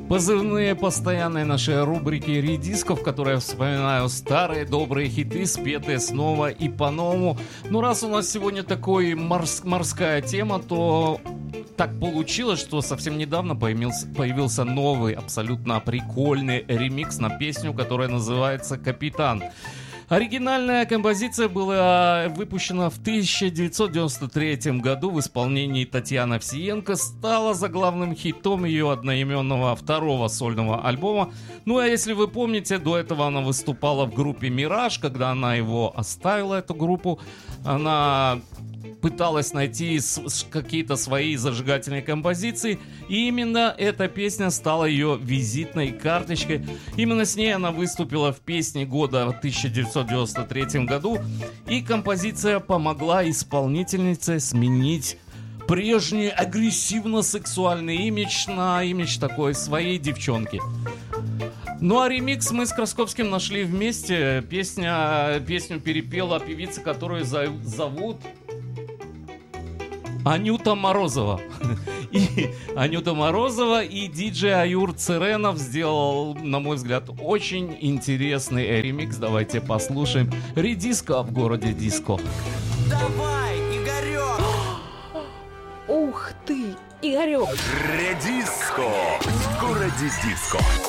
Позывные постоянной нашей рубрики «Редиско», в которой я вспоминаю старые добрые хиты, спетые снова и по-новому. Ну, раз у нас сегодня такой морская тема, то так получилось, что совсем недавно появился новый, абсолютно прикольный ремикс на песню, которая называется «Капитан». Оригинальная композиция была выпущена в 1993 году в исполнении Татьяны Овсиенко, стала заглавным хитом ее одноименного второго сольного альбома. Ну а если вы помните, до этого она выступала в группе «Мираж», когда она его оставила, эту группу, она пыталась найти какие-то свои зажигательные композиции, и именно эта песня стала ее визитной карточкой. Именно с ней она выступила в песне года в 1993 году, и композиция помогла исполнительнице сменить прежний агрессивно-сексуальный имидж на имидж такой своей девчонки. Ну а ремикс мы с Красковским нашли вместе. Песню перепела певица, которую зовут Анюта Морозова. И Анюта Морозова и диджей Аюр Церенов сделал, на мой взгляд, очень интересный ремикс. Давайте послушаем. «Редиско» в городе Диско. Давай, Игорек! Ух ты, Игорек! Редиско в городе Диско.